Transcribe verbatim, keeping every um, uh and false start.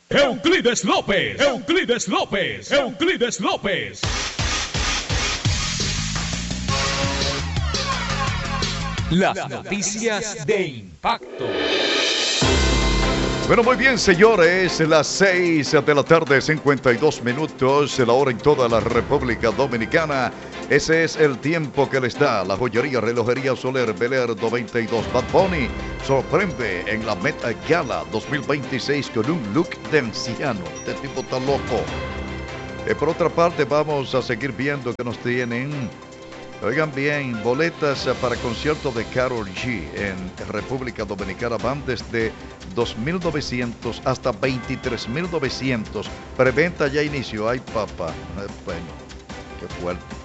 Euclides López, Euclides López, Euclides López. Las noticias de impacto. Bueno, muy bien, señores, las seis de la tarde, cincuenta y dos minutos, la hora en toda la República Dominicana. Ese es el tiempo que les da la joyería Relojería Soler Bel Air noventa y dos. Bad Bunny sorprende en la Met Gala dos mil veintiséis con un look de anciano. Este tipo está loco. Eh, por otra parte, vamos a seguir viendo que nos tienen. Oigan bien, boletas para concierto de Karol G en República Dominicana van desde dos mil novecientos hasta veintitrés mil novecientos. Preventa ya inició. Ay, papá. Bueno, qué fuerte.